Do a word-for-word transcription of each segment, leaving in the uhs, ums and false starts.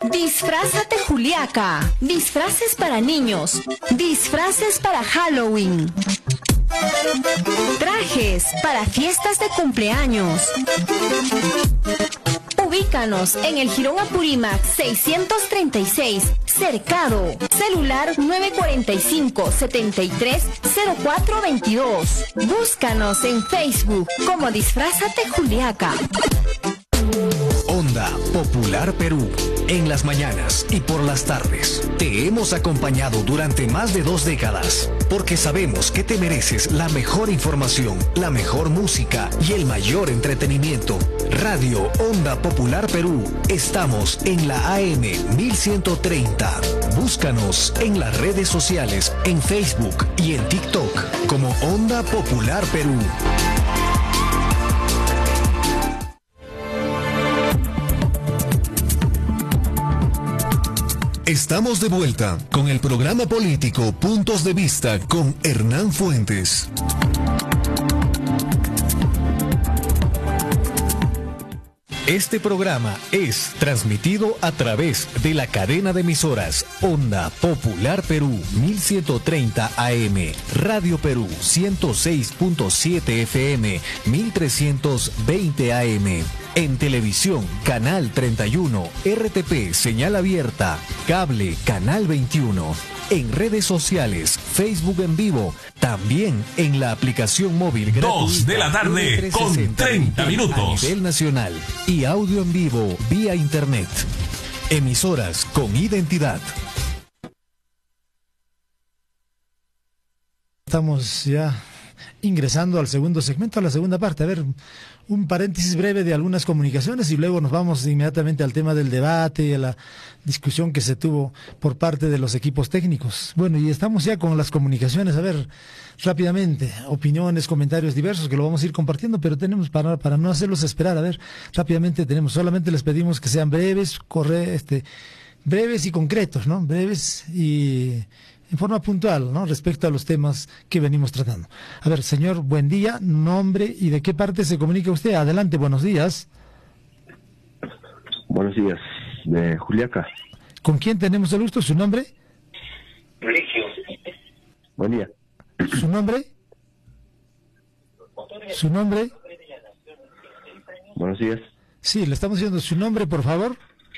Disfrázate Juliaca. Disfraces para niños. Disfraces para Halloween. Trajes para fiestas de cumpleaños. Ubícanos en el Jirón Apurímac seiscientos treinta y seis, Cercado. Celular nueve cuatro cinco, siete tres, cero cuatro dos dos. Búscanos en Facebook como Disfrázate Juliaca. Onda Popular Perú, en las mañanas y por las tardes. Te hemos acompañado durante más de dos décadas, porque sabemos que te mereces la mejor información, la mejor música y el mayor entretenimiento. Radio Onda Popular Perú, estamos en la A M mil ciento treinta. Búscanos en las redes sociales, en Facebook y en TikTok como Onda Popular Perú. Estamos de vuelta con el programa político Puntos de Vista con Hernán Fuentes. Este programa es transmitido a través de la cadena de emisoras Onda Popular Perú mil ciento treinta A M, Radio Perú ciento seis punto siete F M, mil trescientos veinte A M. En televisión, Canal treinta y uno, R T P, señal abierta, cable, Canal veintiuno. En redes sociales, Facebook en vivo, también en la aplicación móvil gratuita. Dos de la tarde con treinta minutos. A nivel nacional y audio en vivo vía internet. Emisoras con identidad. Estamos ya ingresando al segundo segmento, a la segunda parte. A ver, un paréntesis breve de algunas comunicaciones y luego nos vamos inmediatamente al tema del debate y a la discusión que se tuvo por parte de los equipos técnicos. Bueno, y estamos ya con las comunicaciones. A ver, rápidamente, opiniones, comentarios diversos que lo vamos a ir compartiendo, pero tenemos para, para no hacerlos esperar. A ver, rápidamente tenemos, solamente les pedimos que sean breves, corre, este, breves y concretos, ¿no? Breves y en forma puntual, ¿no? Respecto a los temas que venimos tratando. A ver, señor, buen día, nombre y de qué parte se comunica usted. Adelante, buenos días. Buenos días, de Juliaca. ¿Con quién tenemos el gusto? ¿Su nombre? Religio. Buen día. ¿Su nombre? ¿Su nombre? Buenos días. Sí, le estamos diciendo su nombre, por favor.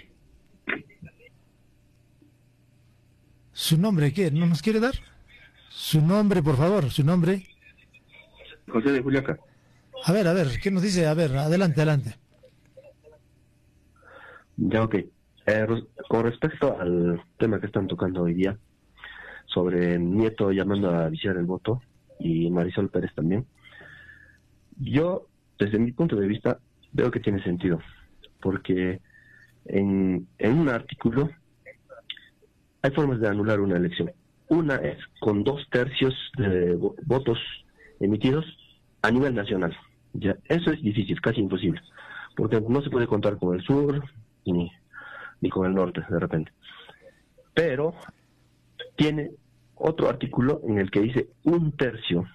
¿Su nombre qué? ¿No nos quiere dar? Su nombre, por favor, su nombre. José de Juliaca. A ver, a ver, ¿qué nos dice? A ver, adelante, adelante. Ya, ok. Eh, con respecto al tema que están tocando hoy día, sobre Nieto llamando a viciar el voto, y Marisol Pérez también, yo, desde mi punto de vista, veo que tiene sentido, porque en, en un artículo hay formas de anular una elección. Una es con dos tercios de votos emitidos a nivel nacional. Ya, eso es difícil, casi imposible, porque no se puede contar con el sur ni, ni con el norte de repente. Pero tiene otro artículo en el que dice un tercio,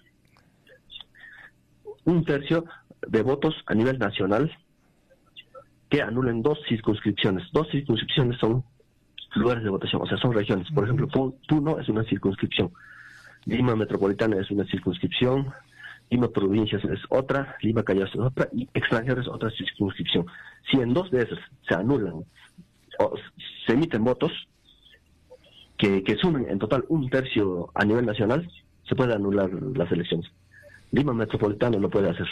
un tercio de votos a nivel nacional que anulen dos circunscripciones. Dos circunscripciones son lugares de votación, o sea, son regiones. Por ejemplo, Puno es una circunscripción, Lima Metropolitana es una circunscripción, Lima Provincias es otra, Lima Callao es otra, y extranjeros es otra circunscripción. Si en dos de esas se anulan, o se emiten votos que, que sumen en total un tercio a nivel nacional, se puede anular las elecciones. Lima Metropolitana lo puede hacer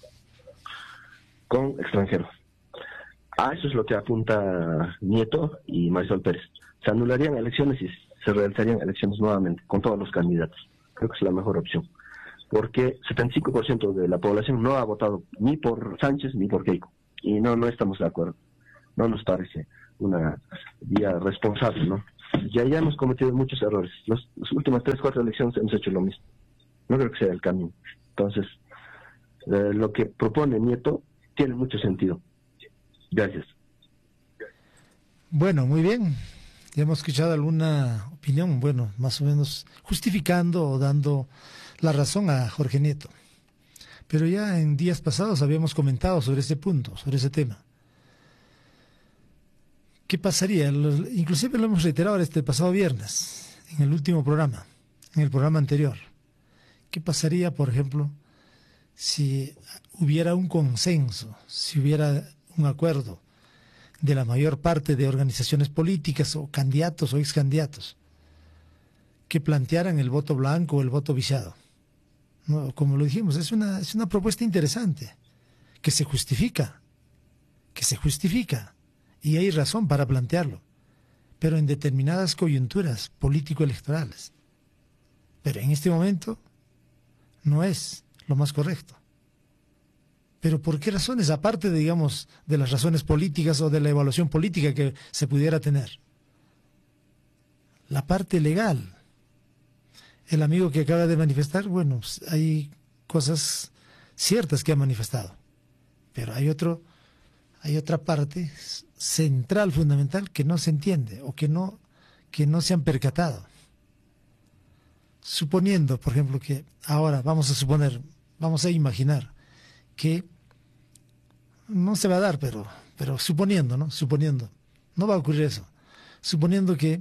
con extranjeros. A eso es lo que apunta Nieto y Marisol Pérez. Se anularían elecciones y se realizarían elecciones nuevamente con todos los candidatos. Creo que es la mejor opción. Porque setenta y cinco por ciento de la población no ha votado ni por Sánchez ni por Keiko. Y no no estamos de acuerdo. No nos parece una vía responsable, ¿no? Ya, ya hemos cometido muchos errores. Los, las últimas tres, cuatro elecciones hemos hecho lo mismo. No creo que sea el camino. Entonces, eh, lo que propone Nieto tiene mucho sentido. Gracias. Bueno, muy bien. Ya hemos escuchado alguna opinión, bueno, más o menos justificando o dando la razón a Jorge Nieto. Pero ya en días pasados habíamos comentado sobre ese punto, sobre ese tema. ¿Qué pasaría? Lo, inclusive lo hemos reiterado este pasado viernes, en el último programa, en el programa anterior. ¿Qué pasaría, por ejemplo, si hubiera un consenso, si hubiera un acuerdo de la mayor parte de organizaciones políticas o candidatos o excandidatos que plantearan el voto blanco o el voto viciado? No, como lo dijimos, es una, es una propuesta interesante, que se justifica, que se justifica, y hay razón para plantearlo, pero en determinadas coyunturas político-electorales. Pero en este momento no es lo más correcto. ¿Pero por qué razones? Aparte, de, digamos, de las razones políticas o de la evaluación política que se pudiera tener. La parte legal. El amigo que acaba de manifestar, bueno, hay cosas ciertas que ha manifestado. Pero hay otro, hay otra parte central, fundamental, que no se entiende o que no, que no se han percatado. Suponiendo, por ejemplo, que ahora vamos a suponer, vamos a imaginar que no se va a dar, pero, pero suponiendo, ¿no? Suponiendo, no va a ocurrir eso. Suponiendo que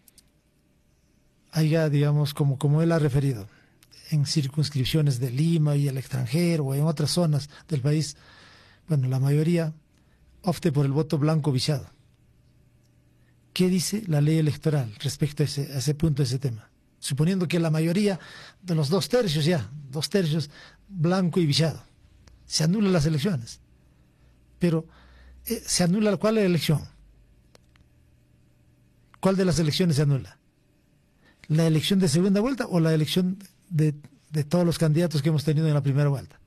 haya, digamos, como, como él ha referido, en circunscripciones de Lima y el extranjero o en otras zonas del país, bueno, la mayoría opte por el voto blanco viciado. ¿Qué dice la ley electoral respecto a ese, a ese punto, a ese tema? Suponiendo que la mayoría de los dos tercios ya, dos tercios blanco y viciado, se anulan las elecciones. Pero, eh, ¿se anula cuál es la elección? ¿Cuál de las elecciones se anula? ¿La elección de segunda vuelta o la elección de, de todos los candidatos que hemos tenido en la primera vuelta?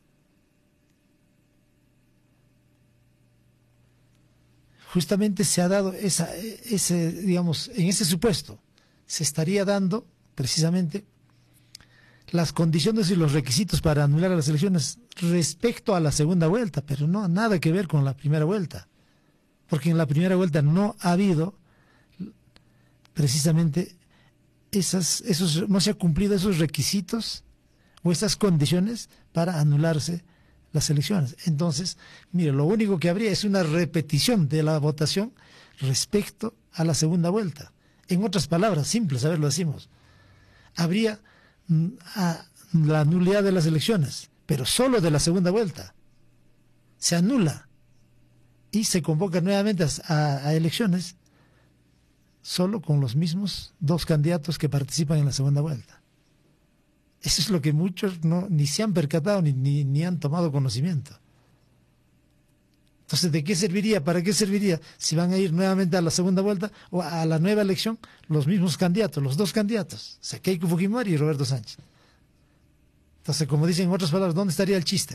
Justamente se ha dado esa, ese, digamos, en ese supuesto, se estaría dando precisamente las condiciones y los requisitos para anular las elecciones respecto a la segunda vuelta, pero no nada que ver con la primera vuelta, porque en la primera vuelta no ha habido precisamente esas, esos, no se han cumplido esos requisitos o esas condiciones para anularse las elecciones. Entonces, mire, lo único que habría es una repetición de la votación respecto a la segunda vuelta. En otras palabras, simples, a ver, lo decimos, habría a la nulidad de las elecciones, pero solo de la segunda vuelta. Se anula y se convoca nuevamente a, a elecciones solo con los mismos dos candidatos que participan en la segunda vuelta. Eso es lo que muchos no, ni se han percatado ni, ni, ni han tomado conocimiento. Entonces, ¿de qué serviría? ¿Para qué serviría? Si van a ir nuevamente a la segunda vuelta o a la nueva elección, los mismos candidatos, los dos candidatos, o sea, Keiko Fujimori y Roberto Sánchez. Entonces, como dicen en otras palabras, ¿dónde estaría el chiste?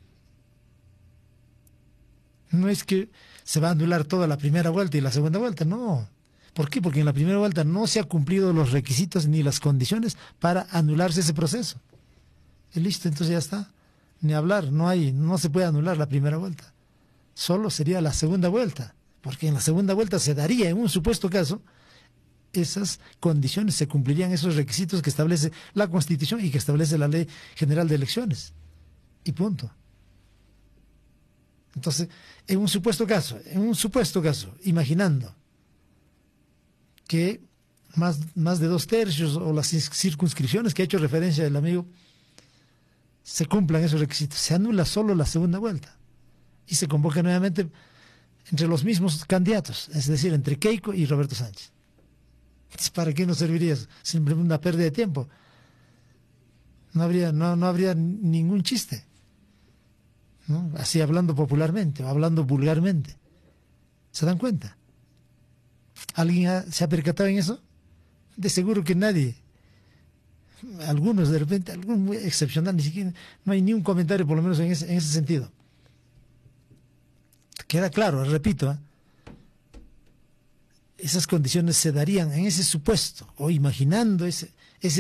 No es que se va a anular toda la primera vuelta y la segunda vuelta, no. ¿Por qué? Porque en la primera vuelta no se han cumplido los requisitos ni las condiciones para anularse ese proceso. Y listo, entonces ya está. Ni hablar, no hay, no se puede anular la primera vuelta. Solo sería la segunda vuelta, porque en la segunda vuelta se daría, en un supuesto caso, esas condiciones, se cumplirían esos requisitos que establece la Constitución y que establece la Ley General de Elecciones. Y punto. Entonces, en un supuesto caso, en un supuesto caso, imaginando que más, más de dos tercios o las circunscripciones que ha hecho referencia el amigo, se cumplan esos requisitos, se anula solo la segunda vuelta. Y se convoca nuevamente entre los mismos candidatos, es decir, entre Keiko y Roberto Sánchez. ¿Para qué nos serviría eso? Simplemente una pérdida de tiempo. No habría, no, no habría ningún chiste, ¿no? Así hablando popularmente o hablando vulgarmente. ¿Se dan cuenta? ¿Alguien ha, se ha percatado en eso? De seguro que nadie. Algunos de repente, algún muy excepcional, ni siquiera, no hay ni un comentario por lo menos en ese, en ese sentido. Queda claro, repito, ¿eh? Esas condiciones se darían en ese supuesto, o imaginando ese,